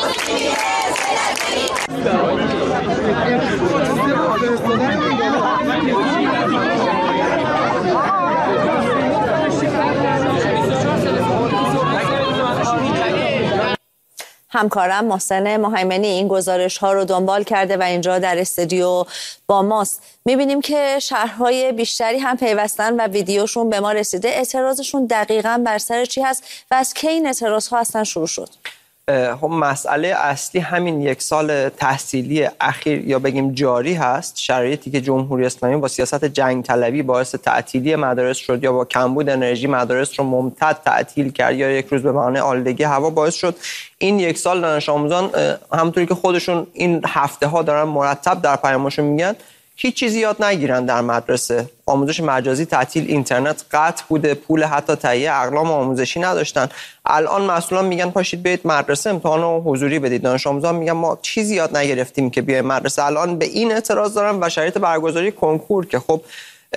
همکارم محسن مهیمنی این گزارش ها رو دنبال کرده و اینجا در استودیو با ماست. میبینیم که شهرهای بیشتری هم پیوستن و ویدیوشون به ما رسیده. اعتراضشون دقیقاً بر سر چی هست و از کی این اعتراض ها اصلا شروع شد؟ خب مسئله اصلی همین یک سال تحصیلی اخیر یا بگیم جاری هست. شرایطی که جمهوری اسلامی با سیاست جنگ طلبی باعث تعطیلی مدارس شد یا با کمبود انرژی مدارس رو ممتد تعطیل کرد یا یک روز به بهانه آلودگی هوا باعث شد این یک سال دانش آموزان همونطوری که خودشون این هفته ها دارن مرتب در پیامشون میگن هیچ چیزی یاد نگیرن در مدرسه. آموزش مجازی تعطیل، اینترنت قطع بوده، پول حتی تهیه اقلام آموزشی نداشتن. الان مسئولان میگن پاشید برید مدرسه امتحان حضوری بدید. دانش آموزان میگن ما چیزی یاد نگرفتیم که بیایم مدرسه. الان به این اعتراض دارن و شرایط برگزاری کنکور که خب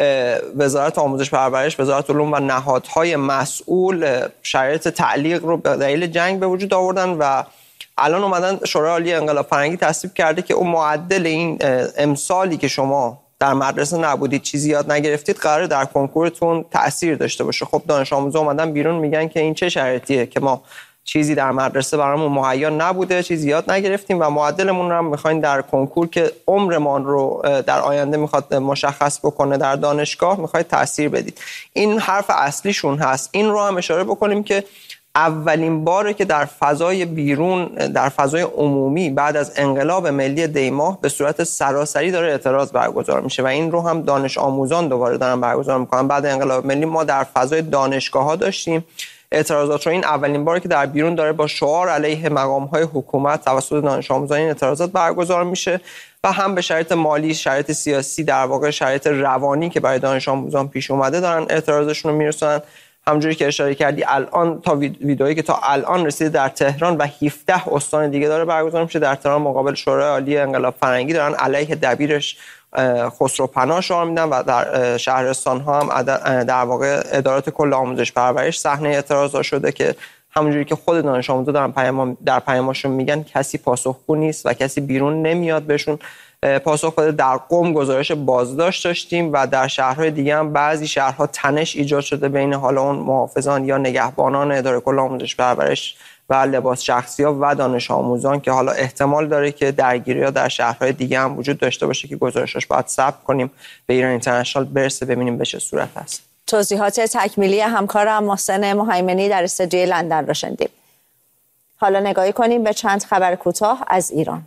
وزارت آموزش پرورش، وزارت علوم و نهادهای مسئول شرایط تعلیق رو به دلیل جنگ به وجود آوردن و الان اومدن شورای عالی انقلاب فرهنگی تصویب کرده که اون معدل این امسالی که شما در مدرسه نبودید چیزی یاد نگرفتید قراره در کنکورتون تأثیر داشته باشه. خب دانش آموزا اومدن بیرون میگن که این چه شرایطیه که ما چیزی در مدرسه برامون مهیا نبوده، چیزی یاد نگرفتیم و معدلمون رو هم میخواین در کنکور که عمرمان رو در آینده میخواد مشخص بکنه در دانشگاه میخواید تأثیر بدید. این حرف اصلیشون هست. این رو هم اشاره بکنیم که اولین باره که در فضای بیرون، در فضای عمومی بعد از انقلاب ملی دیماه به صورت سراسری داره اعتراض برگزار میشه و این رو هم دانش آموزان دوباره دارن برگزار میکنن. بعد انقلاب ملی ما در فضای دانشگاه‌ها داشتیم اعتراضات رو. این اولین باره که در بیرون داره با شعار علیه مقام‌های حکومت توسط دانش آموزان این اعتراضات برگزار میشه و هم به شرایط مالی، شرایط سیاسی، در واقع شرایط روانی که برای دانش آموزان پیش اومده دارن اعتراضشون رو میرسونن. همونجوری که اشاره کردی الان تا ویدئویی که تا الان رسیده در تهران و 17 استان دیگه داره برگزار میشه. در تهران مقابل شورای عالی انقلاب فرهنگی دارن علیه دبیرش خسرو پناه شعار میدن و در شهرستان ها هم در واقع ادارات کل آموزش پرورش صحنه اعتراضا شده که همونجوری که خود دانش آموزا دارن در پیامشون میگن کسی پاسخگو نیست و کسی بیرون نمیاد بهشون پاسخ بده. در قم گزارش بازداشت داشتیم و در شهرهای دیگه هم بعضی شهرها تنش ایجاد شده بین حالا اون محافظان یا نگهبانان اداره کل آموزش پرورش و لباس شخصی‌ها و دانش آموزان که حالا احتمال داره که درگیری‌ها در شهرهای دیگه هم وجود داشته باشه که گزارشش باید ثبت کنیم به ایران اینترنشنال برسه ببینیم به چه صورت هست. توضیحات تکمیلی همکارم محسن مهیمنی در استودیوی لندن را شنیدیم. حالا نگاهی کنیم به چند خبر کوتاه از ایران.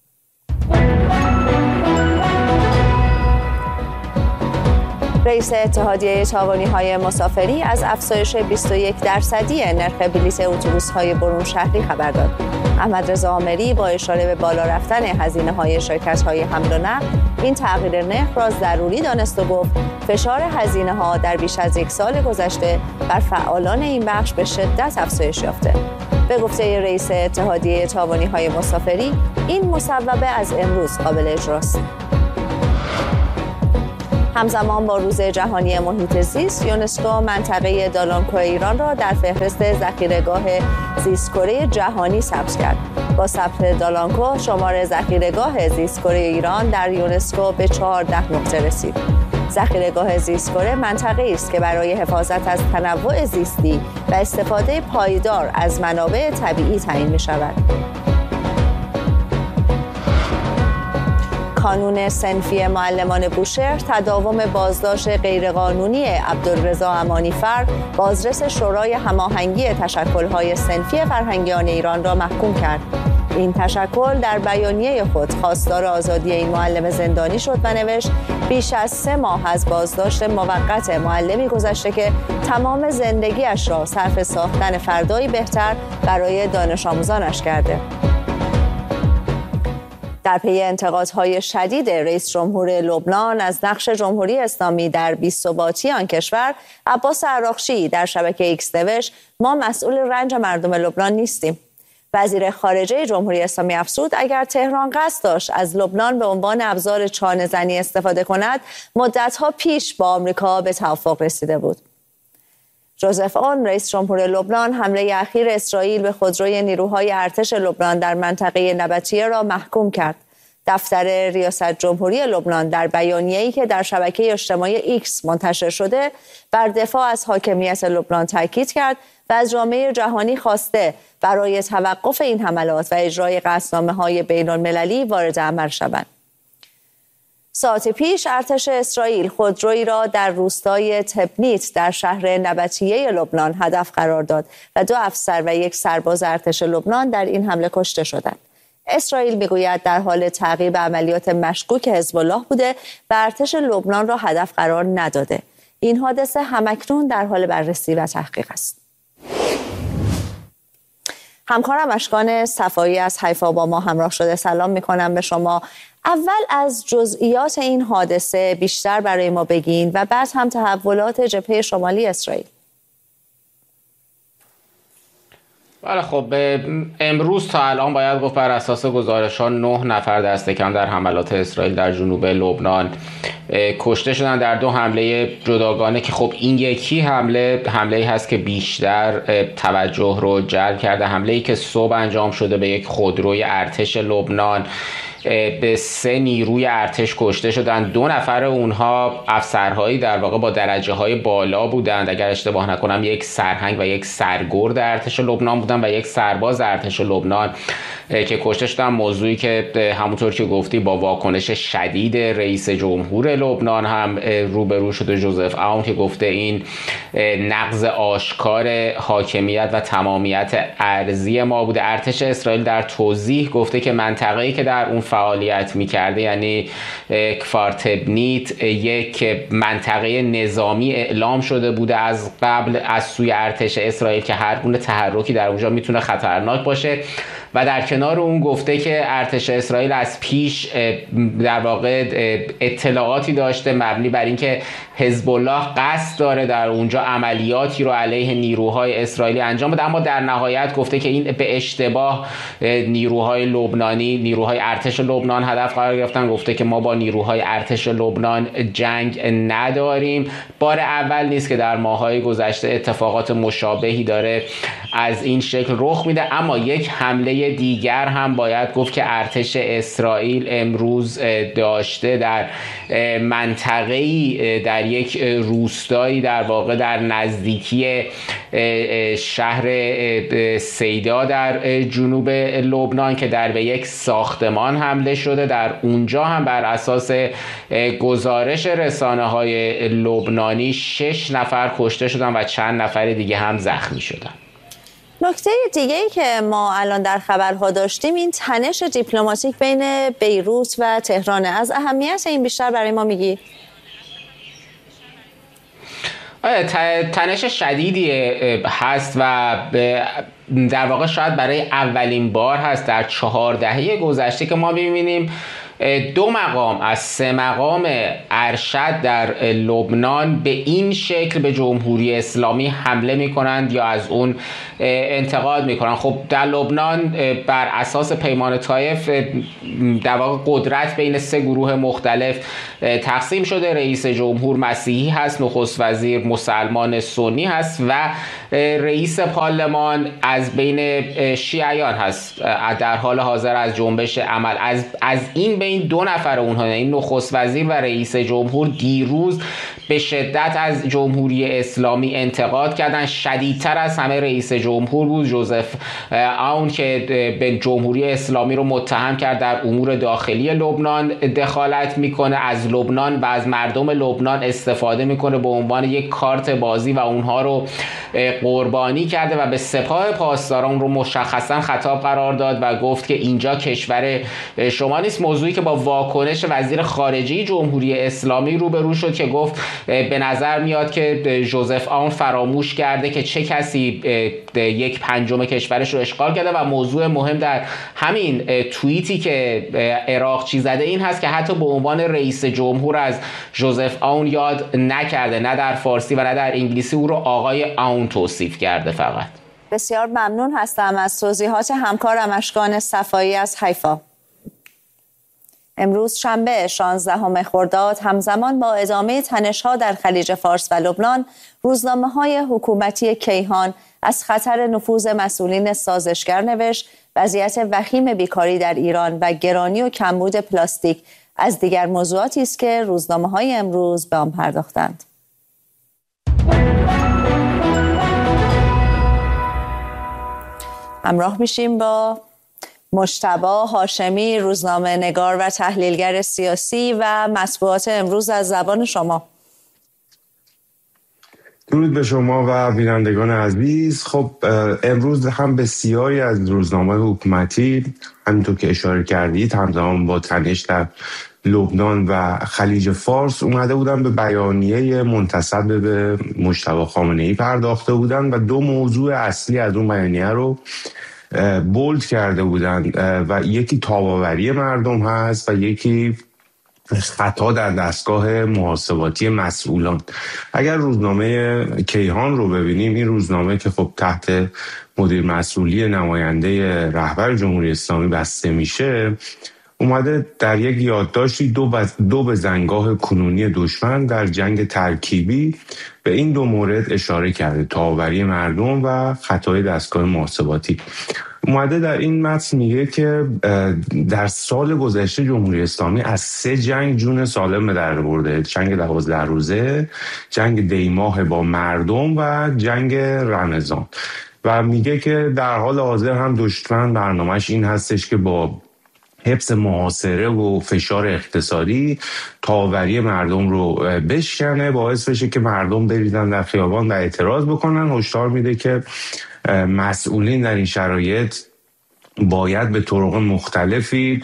رئیس اتحادیه تاوانی‌های مسافری از افزایش 21% نرخ بلیط اتوبوس‌های برون شهری خبر داد. احمد رضا عامری با اشاره به بالا رفتن هزینه‌های شرکت‌های حمل و نقل این تغییر نرخ را ضروری دانست و گفت فشار هزینه‌ها در بیش از یک سال گذشته بر فعالان این بخش به شدت افزایش یافته. به گفته رئیس اتحادیه تاوانی‌های مسافری این مصوبه از امروز قابل اجراست. همزمان با روز جهانی محیط زیست، یونسکو منطقه دالانکو ایران را در فهرست ذخیره‌گاه زیست‌کره جهانی ثبت کرد. با ثبت دالانکو، شمار ذخیره‌گاه زیست‌کره ایران در یونسکو به 14 نقطه رسید. ذخیره‌گاه زیست‌کره منطقه‌ای است که برای حفاظت از تنوع زیستی و استفاده پایدار از منابع طبیعی تعیین می‌شود. کانون صنفی معلمان بوشهر تداوم بازداشت غیرقانونی عبدالرضا امانیفر بازرس شورای هماهنگی تشکل‌های صنفی فرهنگیان ایران را محکوم کرد. این تشکل در بیانیه خود خواستار آزادی این معلم زندانی شد و نوشت بیش از 3 ماه از بازداشت موقت معلمی گذشته که تمام زندگیش را صرف ساختن فردایی بهتر برای دانش آموزانش کرده. در پی انتقادهای شدید رئیس جمهور لبنان از نقش جمهوری اسلامی در بی‌ثباتی آن کشور، عباس عراقچی در شبکه ایکس نوشت ما مسئول رنج مردم لبنان نیستیم. وزیر خارجه جمهوری اسلامی افزود اگر تهران قصد داشت از لبنان به عنوان ابزار چانه‌زنی استفاده کند، مدت‌ها پیش با آمریکا به توافق رسیده بود. ژوزف اون رئیس جمهور لبنان حمله اخیر اسرائیل به خودروی نیروهای ارتش لبنان در منطقه نبطیه را محکوم کرد. دفتر ریاست جمهوری لبنان در بیانیه‌ای که در شبکه اجتماعی ایکس منتشر شده بر دفاع از حاکمیت لبنان تاکید کرد و از جامعه جهانی خواسته برای توقف این حملات و اجرای قطعنامه‌های بین‌المللی وارد عمل شوند. ساعتی پیش ارتش اسرائیل خودرویی را در روستای تبنیت در شهر نبطیه لبنان هدف قرار داد و 2 افسر و 1 سرباز ارتش لبنان در این حمله کشته شدند. اسرائیل میگوید در حال تعقیب عملیات مشکوک حزب الله بوده و ارتش لبنان را هدف قرار نداده. این حادثه همکنون در حال بررسی و تحقیق است. همکارم اشکان صفایی از حیفا با ما همراه شده. سلام میکنم به شما. اول از جزئیات این حادثه بیشتر برای ما بگین و بعد هم تحولات جبهه شمالی اسرائیل. بله خب امروز تا الان باید گفت بر اساس گزارش‌ها 9 نفر دست کم در حملات اسرائیل در جنوب لبنان کشته شدن در 2 حمله جداگانه که خب این یکی حمله‌ای هست که بیشتر توجه رو جلب کرده. حمله‌ای که صبح انجام شده به یک خودروی ارتش لبنان به 3 نیروی ارتش کشته شدن. 2 نفر اونها افسرهایی در واقع با درجه‌های بالا بودند، اگر اشتباه نکنم 1 سرهنگ و 1 سرگرد ارتش لبنان بودند و 1 سرباز ارتش لبنان که کشته شدن. موضوعی که همونطور که گفتی با واکنش شدید رئیس جمهور لبنان هم روبرو شده، ژوزف اون، که گفته این نقض آشکار حاکمیت و تمامیت ارضی ما بوده. ارتش اسرائیل در توضیح گفته که منطقه‌ای که در اون فعالیت می‌کرده، یعنی کفار تبنیت، یک منطقه نظامی اعلام شده بوده از قبل از سوی ارتش اسرائیل که هر گونه تحرکی در اونجا میتونه خطرناک باشه و در کنار اون گفته که ارتش اسرائیل از پیش در واقع اطلاعاتی داشته مبنی بر اینکه حزب الله قصد داره در اونجا عملیاتی رو علیه نیروهای اسرائیلی انجام بده، اما در نهایت گفته که این به اشتباه نیروهای لبنانی، نیروهای ارتش لبنان هدف قرار گرفتن. گفته که ما با نیروهای ارتش لبنان جنگ نداریم. بار اول نیست که در ماه‌های گذشته اتفاقات مشابهی داره از این شکل رخ میده. اما یک حمله دیگر هم باید گفت که ارتش اسرائیل امروز داشته در منطقه‌ای، در یک روستایی در واقع در نزدیکی شهر سیدا در جنوب لبنان که در به یک ساختمان حمله شده. در اونجا هم بر اساس گزارش رسانه‌های لبنانی 6 نفر کشته شدن و چند نفر دیگه هم زخمی شدن. نکته دیگه‌ای که ما الان در خبرها داشتیم این تنش دیپلماتیک بین بیروت و تهران. از اهمیت این بیشتر برای ما میگی؟ تنش شدیدی هست و در واقع شاید برای اولین بار هست در 4 دهه گذشته که ما ببینیم 2 مقام از 3 مقام ارشد در لبنان به این شکل به جمهوری اسلامی حمله میکنند یا از اون انتقاد میکنند. خب در لبنان بر اساس پیمان طائف در واقع قدرت بین 3 گروه مختلف تقسیم شده. رئیس جمهور مسیحی هست، نخست وزیر مسلمان سنی هست و رئیس پارلمان از بین شیعیان هست در حال حاضر از جنبش عمل. از این 2 نفر اونها، این نخست وزیر و رئیس جمهور، دیروز به شدت از جمهوری اسلامی انتقاد کردن. شدیدتر از همه رئیس جمهور بود، ژوزف اون، که به جمهوری اسلامی رو متهم کرد در امور داخلی لبنان دخالت میکنه، از لبنان و از مردم لبنان استفاده میکنه به عنوان یک کارت بازی و اونها رو قربانی کرده و به سپاه پاسداران رو مشخصا خطاب قرار داد و گفت که اینجا کشور شما نیست. موضوعی که با واکنش وزیر خارجه جمهوری اسلامی روبرو شد که گفت به نظر میاد که ژوزف اون فراموش کرده که چه کسی 1/5 کشورش رو اشغال کرده و موضوع مهم در همین توییتی که عراقچی زده این هست که حتی به عنوان رئیس جمهور از ژوزف اون یاد نکرده، نه در فارسی و نه در انگلیسی او رو آقای اون توصیف کرده. فقط بسیار ممنون هستم از توضیحات همکارم اشکان صفایی از حیفا. امروز شنبه 16 خرداد همزمان با ادامه تنش‌ها در خلیج فارس و لبنان، روزنامه‌های حکومتی کیهان از خطر نفوذ مسئولین سازشگر نوشت وضعیت وخیم بیکاری در ایران و گرانی و کمبود پلاستیک از دیگر موضوعاتی است که روزنامه‌های امروز به آن پرداختند. همراه میشیم با مجتبی هاشمی، روزنامه نگار و تحلیلگر سیاسی و مطبوعات امروز از زبان شما. درود به شما و بینندگان عزیز. خب امروز هم بسیاری از روزنامه حکومتی همینطور که اشاره کردید همزمان با تنش در لبنان و خلیج فارس اومده بودن به بیانیه منتسب به مجتبی خامنه‌ای پرداخته بودن و دو موضوع اصلی از اون بیانیه رو بولد کرده بودن و یکی تاب‌آوری مردم هست و یکی خطا در دستگاه محاسباتی مسئولان. اگر روزنامه کیهان رو ببینیم، این روزنامه که خب تحت مدیر مسئولی نماینده رهبر جمهوری اسلامی بسته میشه، اومده در یک یادداشتی دو بزنگاه کنونی دشمن در جنگ ترکیبی به این دو مورد اشاره کرده: تاب‌آوری مردم و خطای دستگاه محاسباتی. اومده در این متن میگه که در سال گذشته جمهوری اسلامی از 3 جنگ جون سالم به در برده: جنگ 12 روزه، جنگ دیماه با مردم و جنگ رمضان. و میگه که در حال حاضر هم دشمن برنامه‌اش این هستش که با حفظ محاصره و فشار اقتصادی تاب‌آوری مردم رو بشکنه، باعث بشه که مردم بریزن در خیابان و اعتراض بکنن. هشدار میده که مسئولین در این شرایط باید به طرق مختلفی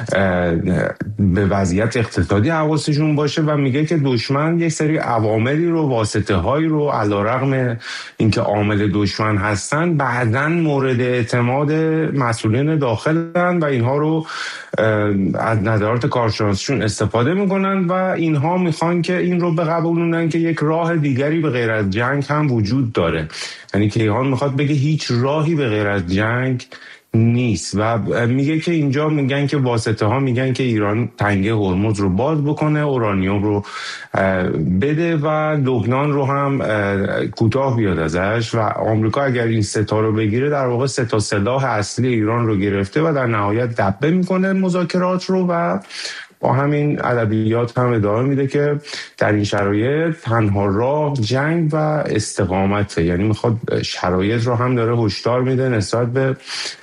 به وضعیت اقتصادی حواسشون باشه و میگه که دشمن یک سری عواملی رو، واسطه هایی رو علیرغم اینکه عامل دشمن هستن بعداً مورد اعتماد مسئولین داخلن و اینها رو از نظرات کارشناسیشون استفاده میکنن و اینها میخوان که این رو بقبولونن که یک راه دیگری به غیر از جنگ هم وجود داره. یعنی کیهان میخواد بگه هیچ راهی به غیر از جنگ نیست و میگه که اینجا میگن که واسطه ها میگن که ایران تنگه هرمز رو باز بکنه، اورانیوم رو بده و لبنان رو هم کوتاه بیاد ازش و آمریکا اگر این 3 تا رو بگیره در واقع 3 تا سلاح اصلی ایران رو گرفته و در نهایت دبه میکنه مذاکرات رو و با همین ادبیات هم ادامه میده که در این شرایط تنها راه جنگ و استقامته. یعنی میخواد شرایط رو هم داره هشدار میده نسبت به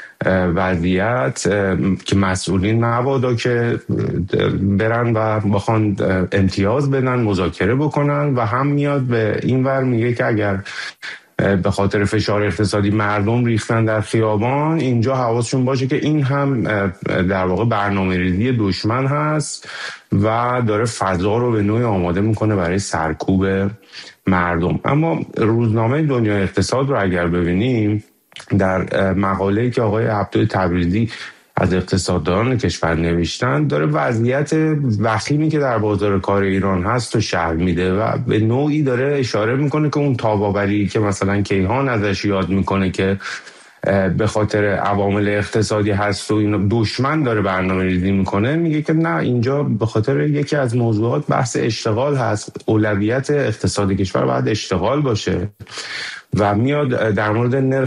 وضعیت که مسئولین مبادا که برن و بخوان امتیاز بدن، مذاکره بکنن و هم میاد به این ور میگه که اگر به خاطر فشار اقتصادی مردم ریختن در خیابان، اینجا حواسشون باشه که این هم در واقع برنامه‌ریزی دشمن هست و داره فضا رو به نوعی آماده میکنه برای سرکوب مردم. اما روزنامه دنیای اقتصاد رو اگر ببینیم، در مقاله‌ای که آقای عبدالله تبریزی از اقتصاددانان کشور نوشتن، داره وضعیت وخیمی که در بازار کار ایران هست و شرح میده و به نوعی داره اشاره میکنه که اون تاب‌آوری که مثلا کیهان ازش یاد میکنه که به خاطر عوامل اقتصادی هست و این دشمن داره برنامه‌ریزی میکنه، میگه که نه، اینجا به خاطر یکی از موضوعات بحث اشتغال هست. اولویت اقتصاد کشور باید اشتغال باشه و میاد در مورد نرخ